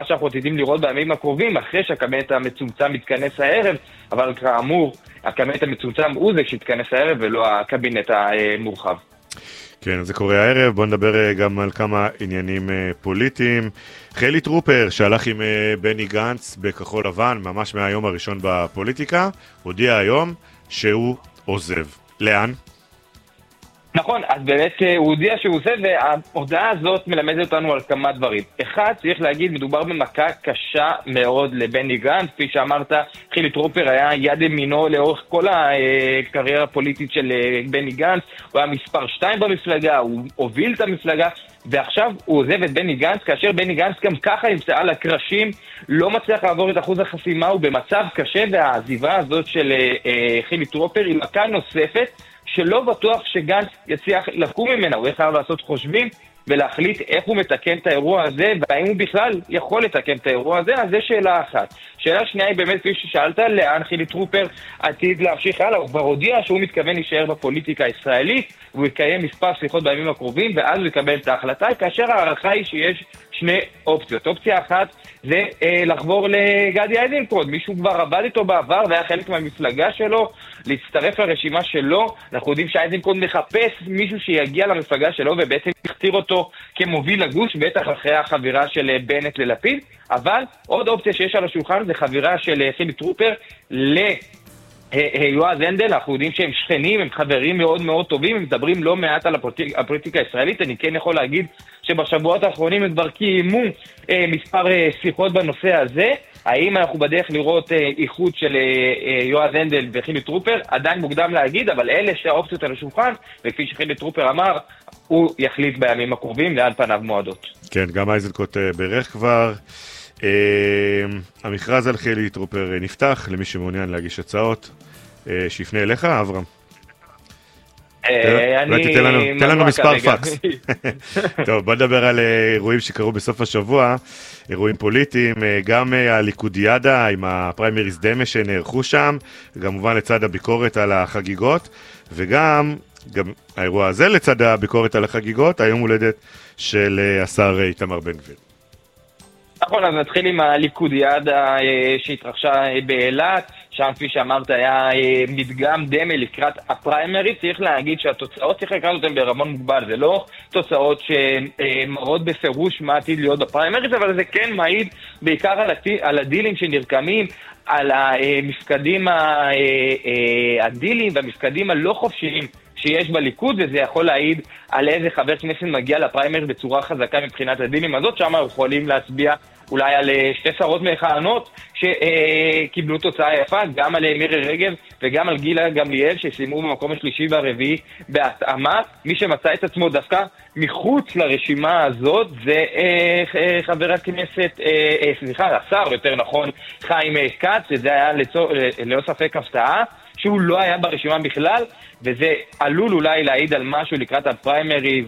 שאנחנו עתידים לראות בימים הקרובים, אחרי שהקבינט המצומצם מתכנס הערב, אבל כאמור, הקבינט המצומצם הוא זה שהתכנס הערב ולא הקבינט המורחב. כן, זה קורה הערב. בוא נדבר גם על כמה עניינים פוליטיים. חילי טרופר, שהלך עם בני גנץ בכחול לבן, ממש מהיום הראשון בפוליטיקה, הודיע היום שהוא עוזב. לאן? נכון, אז באמת הוא הודיע שהוא עושה, וההודעה הזאת מלמדת אותנו על כמה דברים. אחד, צריך להגיד, מדובר במכה קשה מאוד לבני גנץ. כפי שאמרת, חילי טרופר היה יד ימינו לאורך כל הקריירה הפוליטית של בני גנץ. הוא היה מספר 2 במפלגה, הוא הוביל את המפלגה, ועכשיו הוא עוזב את בני גנץ, כאשר בני גנץ גם ככה נמצא על הקרשים, לא מצליח לעבור את אחוז החסימה, הוא במצב קשה, והעזיבה הזאת של חילי טרופר היא מכה נוספת, שלא בטוח שגנץ יצליח לקום ממנה. הוא חייב לעשות חושבים ולהחליט איך הוא מתקן את האירוע הזה, והאם הוא בכלל יכול לתקן את האירוע הזה. אז זה שאלה אחת. שאלה שנייה היא באמת, כפי ששאלת, לאן חילי טרופר עתיד להמשיך הלאה. הוא כבר הודיע שהוא מתכוון להישאר בפוליטיקה הישראלית, והוא יקיים מספר שיחות בימים הקרובים, ואז הוא יקבל את ההחלטה, כאשר הערכה היא שיש שני אופציות. אופציה אחת זה לחבור לגדי איזנקוט, מישהו כבר עבד איתו בעבר והיה חלק מהמפלגה שלו, להצטרף לרשימה שלו. אנחנו יודעים שאיזנקוט מחפש מישהו שיגיע למפלגה שלו ובעצם יכתיר אותו כמוביל לגוש, בטח אחרי החבירה של בנט ללפיד. אבל עוד אופציה שיש על השולחן זה חבירה של חילי טרופר יועז הנדל. אנחנו יודעים שהם שכנים, הם חברים מאוד מאוד טובים, הם מדברים לא מעט על הפוליטיקה הישראלית. אני כן יכול להגיד שבשבועות האחרונים הם כבר קיימו מספר שיחות בנושא הזה. האם אנחנו בדרך לראות איחוד של יועז הנדל וחילי טרופר? עדיין מוקדם להגיד, אבל אלה שתי האופציות על השולחן, וכפי שחילי טרופר אמר, הוא יחליט בימים הקרובים לאן פניו מועדות. כן, גם איזנקוט ברך כבר. המכרז על חילי טרופר נפתח למי שמעוניין להגיש הצעות. שיפנה אליך, אברהם. תן לנו מספר פקס. טוב, בוא נדבר על אירועים שקרו בסוף השבוע, אירועים פוליטיים, גם הליכודיאדה עם הפריימריז דמה שנערכו שם, כמובן לצד הביקורת על החגיגות, וגם האירוע הזה לצד הביקורת על החגיגות, היום הולדת של השר איתמר בן גביר. נכון, אז נתחיל עם הליכודיאדה שהתרחשה באילת, שם כפי שאמרת היה מדגם דמה לקראת הפריימריז. צריך להגיד שהתוצאות צריך לקראת אותם ברמון מוגבל, זה לא תוצאות שמראות בפירוש מה עתיד להיות בפריימריז, אבל זה כן מעיד בעיקר על הדילים שנרקמים, על המפקדים הדילים והמפקדים הלא חופשיים שיש בליכוד, וזה יכול להעיד על איזה חבר כנסת מגיע לפריימריז בצורה חזקה מבחינת הדילים הזאת. שם יכולים להצביע אולי על שתי שרות מכהנות שקיבלו תוצאה יפה, גם על מירי רגב וגם על גילה גמליאל שסיימו במקום השלישי והרביעי בהתאמה. מי שמצא את עצמו דווקא מחוץ לרשימה הזאת זה חבר הכנסת, השר יותר נכון, חיים כץ, שזה היה ללא ספק הפתעה שהוא לא היה ברשימה בכלל, וזה עלול אולי להעיד על משהו לקראת הפריימריז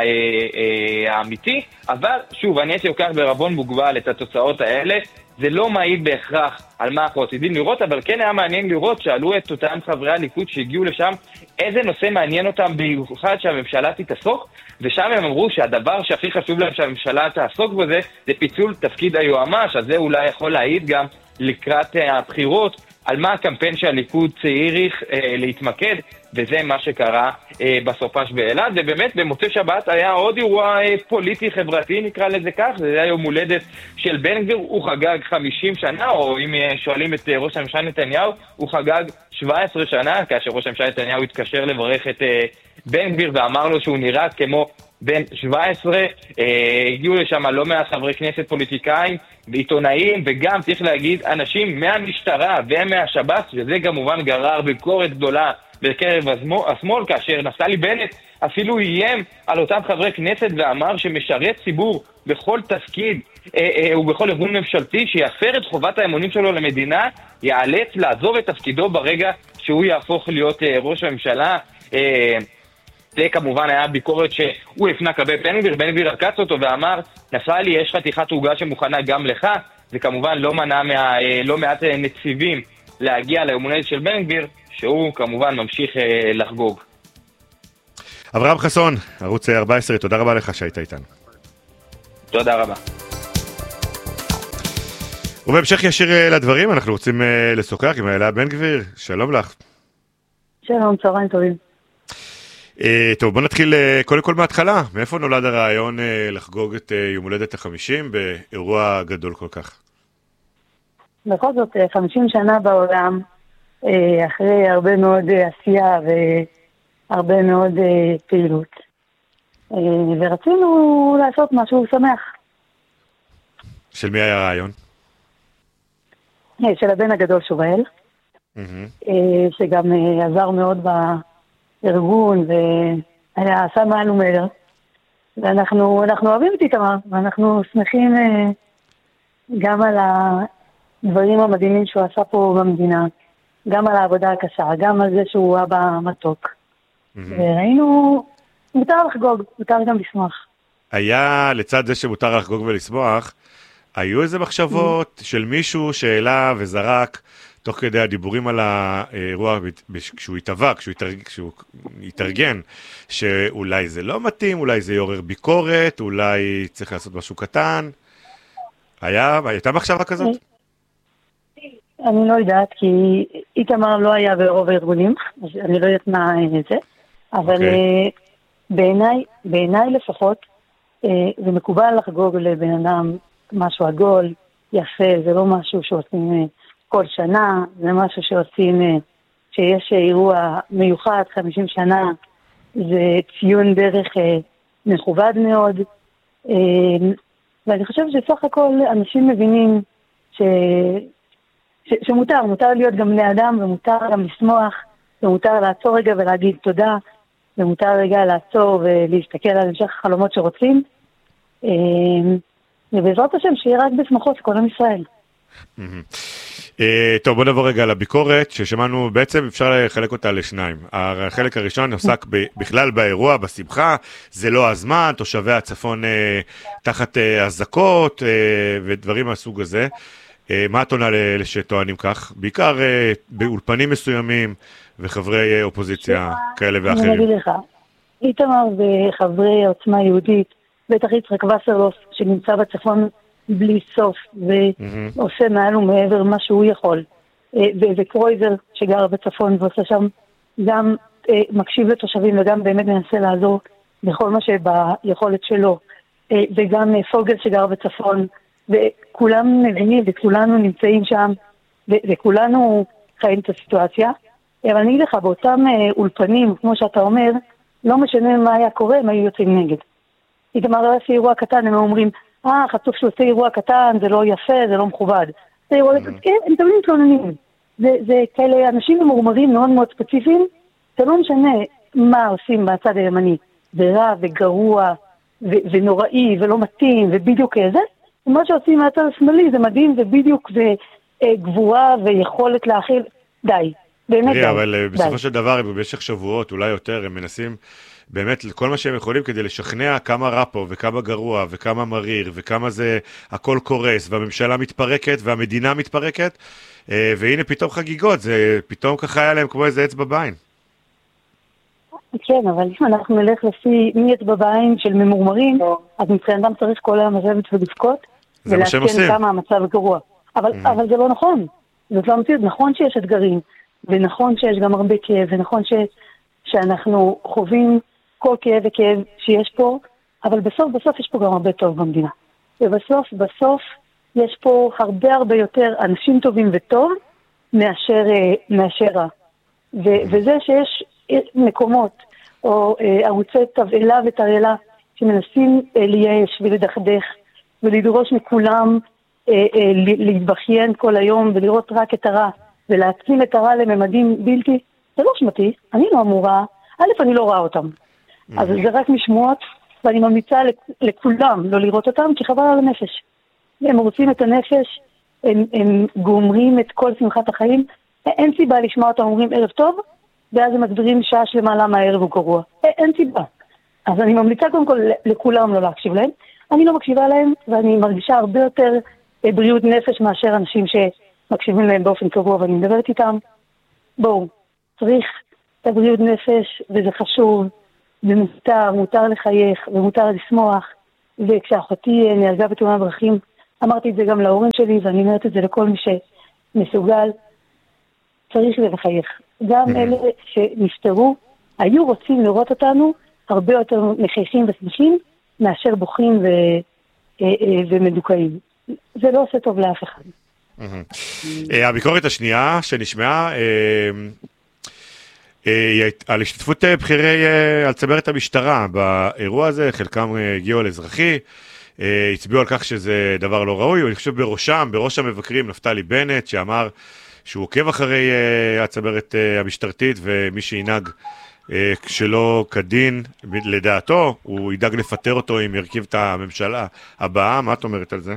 האמיתי. אבל שוב, אני הייתי לוקח ברבון מוגבל את התוצאות האלה, זה לא מעיד בהכרח על מה אנחנו עתידים לראות, אבל כן היה מעניין לראות שעלו את אותם חברי הליכוד שהגיעו לשם, איזה נושא מעניין אותם במיוחד שהממשלה תתעסוק, ושם הם אמרו שהדבר שהכי חשוב להם שהממשלה תעסוק בזה, זה פיצול תפקיד היועמ"ש. אז זה אולי יכול להעיד גם לקראת הבחירות על מה הקמפיין שהליכוד צריך להתמקד, וזה מה שקרה בסופש באילת. ובאמת במוצאי שבת היה עוד אירוע פוליטי חברתי, נקרא לזה כך, זה היה יום הולדת של בן גביר. הוא חגג 50 שנה, או אם שואלים את ראש הממשלה נתניהו, הוא חגג 17 שנה, כאשר ראש הממשלה נתניהו התקשר לברך את בן גביר ואמר לו שהוא נראה כמו בן 17. הגיעו לשם לא מעט חברי כנסת, פוליטיקאים ועיתונאים, וגם צריך להגיד אנשים מהמשטרה ומהשב"ס, וזה כמובן גרר ביקורת גדולה בקרב השמאל, כאשר נפתלי בנט אפילו איים על אותם חברי כנסת ואמר שמשרת ציבור בכל תפקיד ובכל ארגון ממשלתי שיפר את חובת האמונים שלו למדינה יאלץ לעזוב את תפקידו ברגע שהוא יהפוך להיות ראש הממשלה. זה כמובן היה ביקורת שהוא הפנה כלפי בן גביר עקץ אותו ואמר, נפתלי, יש חתיכת עוגה שמוכנה גם לך. זה כמובן לא מנע לא מעט נציבים להגיע ליום הולדת של בן גביר, שהוא כמובן ממשיך לחגוג. אברהם חסון, ערוץ 14, תודה רבה לך שהיית איתנו. תודה רבה. ובהמשך ישיר לדברים, אנחנו רוצים לשוחח עם איילה בן גביר. שלום לך. שלום, צהריים טובים. טוב, בוא נתחיל קודם כל מההתחלה. מאיפה נולד הרעיון לחגוג את יום הולדת ה-50 באירוע גדול כל כך? בכל זאת, 50 שנה בעולם, אחרי הרבה מאוד עשייה והרבה מאוד פעילות. ורצינו לעשות משהו שמח. של מי היה הרעיון? של הבן הגדול שובאל, שגם עזר מאוד בארגון והיה עשה מעל ומעבר. ואנחנו אוהבים את איתמר, ואנחנו שמחים גם על הדברים המדהימים שהוא עשה פה במדינה, גם על העבודה הקשה, גם על זה שהוא אבא מתוק. וראינו, מותר לחגוג, מותר גם לשמוח. היה לצד זה שמותר לחגוג ולשמוח, היו איזה מחשבות של מישהו שאלה וזרק תוך כדי הדיבורים על האירוע כשהוא כשהוא יתארגן, שאולי זה לא מתאים, אולי זה יעורר ביקורת, אולי צריך לעשות משהו קטן? הייתה מחשבה כזאת? אני לא יודעת, כי איתמר לא היה ברוב הארגונים, אז אני לא יודעת מה זה, אבל בעיניי לפחות, זה מקובל לחגוג לבן אדם משהו עגול, יפה, זה לא משהו שעושים כל שנה, זה משהו שעושים, שיש אירוע מיוחד, 50 שנה, זה ציון דרך מכובד מאוד, ואני חושבת שסך הכל אנשים מבינים מותר להיות גם בני אדם, ומותר גם לשמוח, ומותר לעצור רגע ולהגיד תודה, ומותר רגע לעצור ולהסתכל על המשך החלומות שרוצים, ובעזרת השם שיהיה רק בשמחות כל עם ישראל. טוב, בוא נעבור רגע לביקורת, ששמענו בעצם אפשר לחלק אותה לשניים. החלק הראשון עוסק בכלל באירוע, בשמחה, זה לא הזמן, תושבי הצפון תחת הזקות ודברים מהסוג הזה. מה את עונה שטוענים כך? בעיקר באולפנים מסוימים וחברי אופוזיציה כאלה ואחרים. אני אגיד לך, איתמר וחברי עוצמה יהודית, בטח יצחק וסרלוף שנמצא בצפון בלי סוף ועושה מעל ומעבר מה שהוא יכול, וקרויזר שגר בצפון ועושה שם גם מקשיב לתושבים וגם באמת מנסה לעזור בכל מה שביכולת שלו, וגם פוגל שגר בצפון, וכולם מבינים וכולנו נמצאים שם וכולנו חיים את הסיטואציה. אבל אני אגיד לך, באותם אולפנים, כמו שאתה אומר, לא משנה מה היה קורה, הם היו יוצאים נגד. איתמר לא עושה אירוע קטן, הם אומרים, חצוף שהוא עושה אירוע קטן, זה לא יפה, זה לא מכובד. זה אירוע, הם תמיד מתלוננים. זה כאלה אנשים ממורמרים מאוד מאוד ספציפיים, זה לא משנה מה עושים בצד הימני. זה רע וגרוע ונוראי ולא מתאים ובדיוק איזה. ומה שעושים מהצד השמאלי זה מדהים ובדיוק זה גבורה ויכולת להכיל. די. באמת די. אבל בסופו של דבר, במשך שבועות, אולי יותר, הם מנסים באמת כל מה שהם יכולים כדי לשכנע כמה רע פה וכמה גרוע וכמה מריר וכמה זה הכל קורס והממשלה מתפרקת והמדינה מתפרקת, והנה פתאום חגיגות, זה פתאום ככה היה להם כמו איזה אצבע בעין. כן, אבל אם אנחנו נלך לפי מי אצבע בעין של ממורמרים, אז מבחינתם צריך כל היום לשבת ולבכות ולהתקן כמה המצב גרוע. אבל זה לא נכון. זאת לא המציאות. נכון שיש אתגרים, ונכון שיש גם הרבה כאב, ונכון שאנחנו חווים כל כאב וכאב שיש פה, אבל בסוף יש פה גם הרבה טוב במדינה. ובסוף יש פה הרבה יותר אנשים טובים וטוב מאשר רע. וזה שיש מקומות או ערוצי תבעלה ותרעלה שמנסים לייאש ולדכדך ולדרוש מכולם להתבכיין כל היום ולראות רק את הרע ולהתקין את הרע לממדים בלתי, זה לא שמתי, אני לא אמורה, אני לא רואה אותם. אז זה רק משמועות, ואני ממליצה לכולם לא לראות אותם, כי חבל על הנפש. הם רוצים את הנפש, הם גומרים את כל שמחת החיים, אין סיבה לשמוע אותם אומרים ערב טוב, ואז הם מסבירים שעה שלמה למה הערב הוא גרוע. אין סיבה. אז אני ממליצה קודם כל לכולם לא להקשיב להם. אני לא מקשיבה להם, ואני מרגישה הרבה יותר בריאות נפש מאשר אנשים שמקשיבים להם באופן קבוע, ואני מדברת איתם. בואו, צריך את הבריאות נפש, וזה חשוב, ומותר לחייך, ומותר לשמוח. וכשאחותי נהרגה בתאונת דרכים, אמרתי את זה גם להורים שלי, ואני אומרת את זה לכל מי שמסוגל, צריך לחייך. גם אלה שנפטרו, היו רוצים לראות אותנו הרבה יותר מחייכים ושמחים, מאשר בוכים ומדוכאים. זה לא עושה טוב לאף אחד. הביקורת השנייה שנשמעה, על השתתפות בחירי על צמרת המשטרה באירוע הזה, חלקם הגיעו על אזרחי, הצביעו על כך שזה דבר לא ראוי, ואני חושב בראש המבקרים נפתלי בנט, שאמר שהוא עוקב אחרי הצמרת המשטרתית, ומי שינהג שלא כדין, לדעתו, הוא ידאג לפטר אותו אם ירכיב את הממשלה הבאה. מה את אומרת על זה?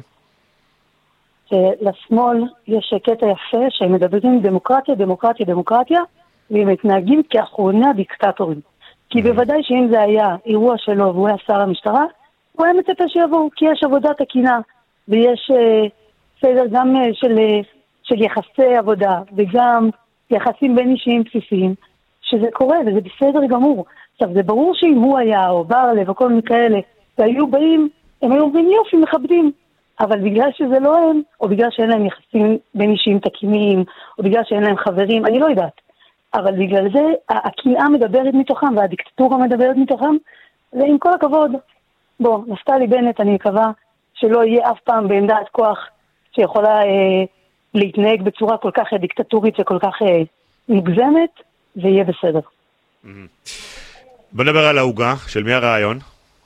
לשמאל יש קטע יפה שהם מדברים דמוקרטיה, דמוקרטיה, דמוקרטיה, והם מתנהגים כאחרוני הדיקטטורים. כי בוודאי שאם זה היה אירוע שלו והוא היה שר המשטרה, הוא היה מצפה שיבואו, כי יש עבודה תקינה, ויש סדר גם של יחסי עבודה, וגם יחסים בין אישיים בסיסיים, שזה קורה, וזה בסדר גמור. עכשיו, זה ברור שאם הוא היה, או ברלב, או כל מיני כאלה, והיו באים, הם היו אומרים יופי, מכבדים. אבל בגלל שזה לא הם, או בגלל שאין להם יחסים בין אישיים תקינים, או בגלל שאין להם חברים, אני לא יודעת. אבל בגלל זה, הקנאה מדברת מתוכם, והדיקטטורה מדברת מתוכם, ועם כל הכבוד, בוא, נפתלי בנט, אני מקווה שלא יהיה אף פעם בעמדת כוח שיכולה להתנהג בצורה כל כך דיקטטורית וכל כך מוגזמת, ויהיה בסדר. בוא נדבר על ההוגה, של מי הרעיון?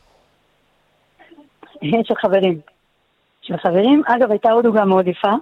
של חברים. של חברים, אגב, הייתה עוד הוגה מאוד יפה.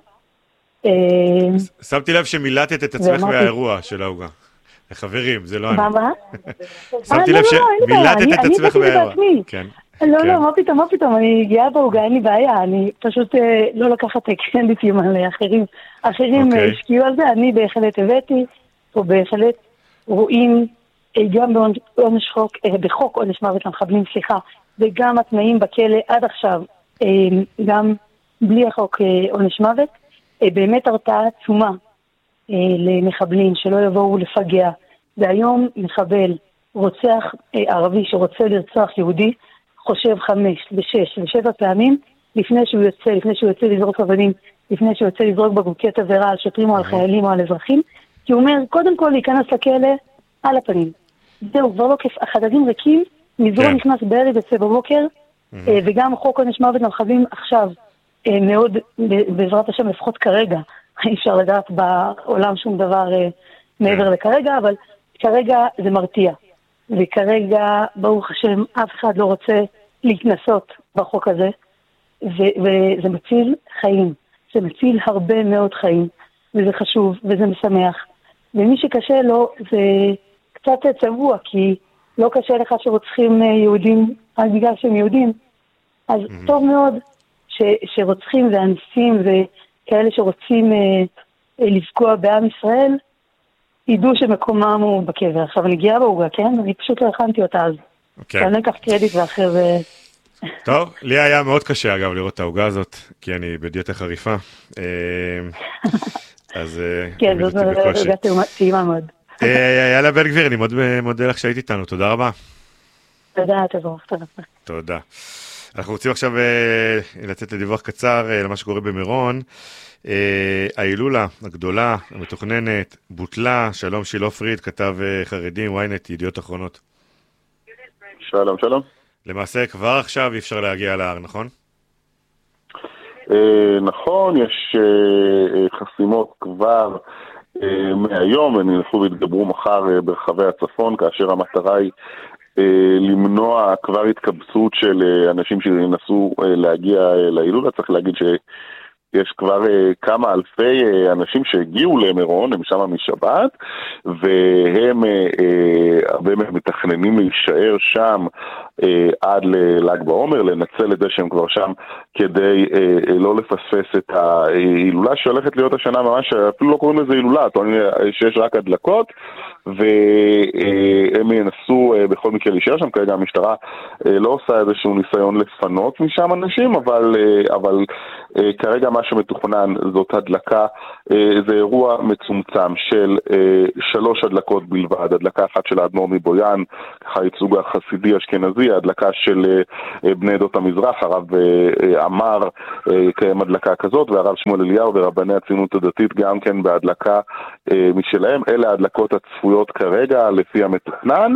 שמתי לב שמילטת את עצמך מהאירוע של ההוגה. חברים, זה לא אני. מה? שמתי לב שמילטת את עצמך מהאירוע. לא, מה פתאום, אני גאה בהוגה, אין לי בעיה, אני פשוט לא לקחת קרדיטים על אחרים. אחרים השקיעו על זה, אני בהחלט הבאתי, או בהחלט רואים גם בחוק עונש מוות למחבלים, וגם התנאים בכלא עד עכשיו, גם בלי החוק עונש מוות, באמת הרתעה עצומה למחבלים שלא יבואו לפגע. והיום מחבל, רוצח ערבי שרוצה לרצוח יהודי, חושב 5 ו6 ו7 פעמים לפני שהוא יוצא לזרוק אבנים, לפני שהוא יוצא לזרוק בקבוקי תבערה על שוטרים או על חיילים או על אזרחים, כי הוא אומר, קודם כל להיכנס לכלא על הפנים. זהו, כבר לא כיף, החדרים ריקים, מזרון נכנס בערב יוצא בבוקר, וגם חוק עונש מוות למחבלים עכשיו, מאוד, בעזרת השם, לפחות כרגע, אי אפשר לדעת בעולם שום דבר מעבר לכרגע, אבל כרגע זה מרתיע. וכרגע, ברוך השם, אף אחד לא רוצה להתנסות בחוק הזה, וזה מציל חיים. זה מציל הרבה מאוד חיים, וזה חשוב, וזה משמח. ומי שקשה לו, זה קצת צבוע, כי לא קשה לך שרוצחים יהודים רק בגלל שהם יהודים. אז טוב מאוד שרוצחים ואנסים וכאלה שרוצים לפגוע בעם ישראל, ידעו שמקומם הוא בקבר. עכשיו אני גאה בהוגה, כן? אני פשוט לא הכנתי אותה אז. אני אקח קרדיט ואחר טוב, לי היה מאוד קשה אגב לראות את ההוגה הזאת, כי אני בדיאטה חריפה. אז... כן, זאת הוגה טעימה מאוד. יאללה בן גביר, אני מאוד מודה לך שהיית איתנו, תודה רבה. תודה, תבורך, תודה. תודה. אנחנו רוצים עכשיו לצאת לדיווח קצר למה שקורה במירון. ההילולה הגדולה, המתוכננת, בוטלה. שלום שילה פריד, כתב חרדים, ynet, ידיעות אחרונות. שלום, שלום. למעשה כבר עכשיו אי אפשר להגיע להר, נכון? נכון, יש חסימות כבר מהיום, הם ילכו והתגברו מחר ברחבי הצפון, כאשר המטרה היא למנוע כבר התקבצות של אנשים שינסו להגיע להילולה. צריך להגיד שיש כבר כמה אלפי אנשים שהגיעו למירון, הם שם משבת, והם הרבה מהם מתכננים להישאר שם עד לל"ג בעומר, לנצל את זה שהם כבר שם כדי לא לפספס את ההילולה שהולכת להיות השנה ממש, אפילו לא קוראים לזה הילולה, שיש רק הדלקות, והם ינסו בכל מקרה להישאר שם. כרגע המשטרה לא עושה איזשהו ניסיון לפנות משם אנשים, אבל כרגע מה שמתוכנן זאת הדלקה, זה אירוע מצומצם של 3 הדלקות בלבד, הדלקה אחת של האדמו"ר מבויאן, ככה ייצוג החסידי אשכנזי, הדלקה של בני עדות המזרח, הרב אמר קיים הדלקה כזאת, והרב שמואל אליהו ורבני הציונות הדתית גם כן בהדלקה משלהם. אלה ההדלקות הצפויות כרגע לפי המתוכנן,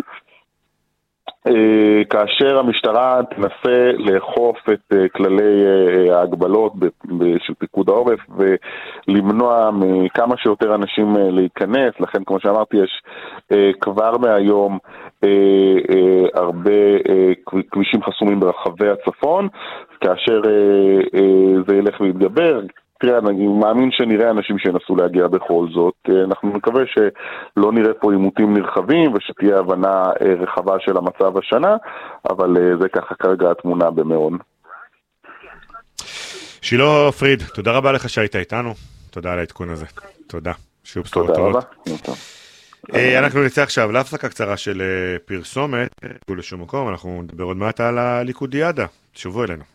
כאשר המשטרה תנסה לאכוף את כללי ההגבלות של פיקוד העורף ולמנוע מכמה שיותר אנשים להיכנס. לכן, כמו שאמרתי, יש כבר מהיום הרבה כבישים חסומים ברחבי הצפון, כאשר זה ילך ויתגבר. תראה, אני מאמין שנראה אנשים שינסו להגיע בכל זאת. אנחנו מקווה שלא נראה פה עימותים נרחבים ושתהיה הבנה רחבה של המצב השנה, אבל זה ככה כרגע התמונה במאון. שילה פריד, תודה רבה לך שהיית איתנו. תודה על העדכון הזה. תודה. שיהיו בשורות טובות. אנחנו נצא עכשיו להפסקה קצרה של פרסומת, לשום מקום, אנחנו נדבר עוד מעט על הליכודיאדה. תשובו אלינו.